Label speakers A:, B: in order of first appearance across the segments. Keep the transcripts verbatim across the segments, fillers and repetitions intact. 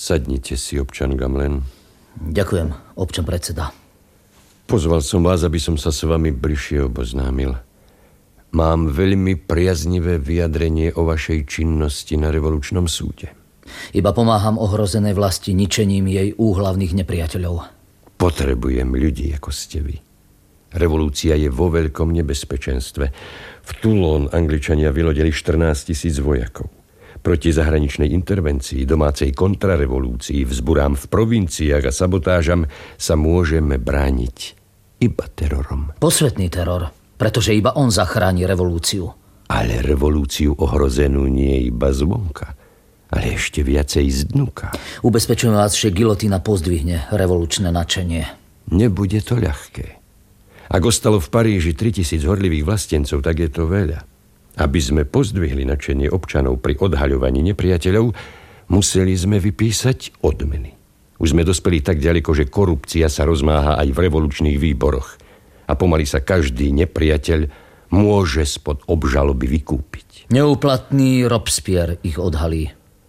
A: Sadnite si, občan Gamlen.
B: Ďakujem, občan predseda.
A: Pozval som vás, aby som sa s vami bližšie oboznámil. Mám veľmi priaznivé vyjadrenie o vašej činnosti na revolučnom súde.
B: Iba pomáham ohrozenej vlasti ničením jej úhlavných nepriateľov.
A: Potrebujem ľudí, ako ste vy. Revolúcia je vo veľkom nebezpečenstve. V Toulon Angličania vylodili štrnásť tisíc vojakov. Proti zahraničnej intervencii, domácej kontrarevolúcii, vzburám v provinciách a sabotážam sa môžeme brániť iba terorom.
B: Posvetný teror, pretože iba on zachráni revolúciu.
A: Ale revolúciu ohrozenú nie iba zvonka, ale ešte viacej zdnuka.
B: Ubezpečujem vás, že gilotína pozdvihne revolučné nadšenie.
A: Nebude to ľahké. Ak ostalo v Paríži tritisíc horlivých vlastencov, tak je to veľa. Aby sme pozdvihli nadšenie občanov pri odhaľovaní nepriateľov, museli sme vypísať odmeny. Už sme dospeli tak ďaleko, že korupcia sa rozmáha aj v revolučných výboroch. A pomaly sa každý nepriateľ môže spod obžaloby vykúpiť.
B: Neúplatný Robespierre ich odhalí.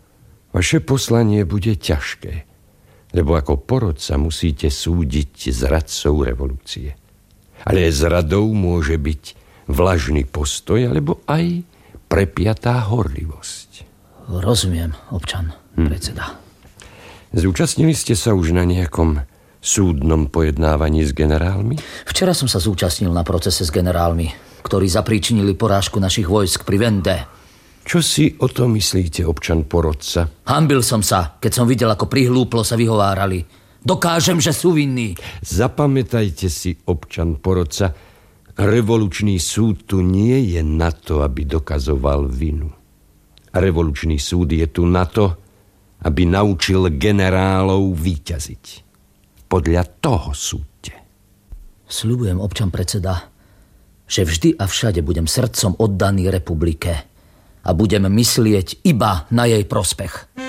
A: Vaše poslanie bude ťažké, lebo ako porodca musíte súdiť zradcov revolúcie. Ale zradou môže byť vlažný postoj, alebo aj prepiatá horlivosť.
B: Rozumiem, občan hm. predseda.
A: Zúčastnili ste sa už na nejakom súdnom pojednávaní s generálmi?
B: Včera som sa zúčastnil na procese s generálmi, ktorí zapríčinili porážku našich vojsk pri Vendée.
A: Čo si o to myslíte, občan porodca?
B: Hanbil som sa, keď som videl, ako prihlúplo sa vyhovárali. Dokážem, že sú vinní.
A: Zapamätajte si, občan porodca, revolučný súd tu nie je na to, aby dokazoval vinu. Revolučný súd je tu na to, aby naučil generálov víťaziť. Podľa toho súďte.
B: Sľubujem, občan predseda, že vždy a všade budem srdcom oddaný republike a budem myslieť iba na jej prospech.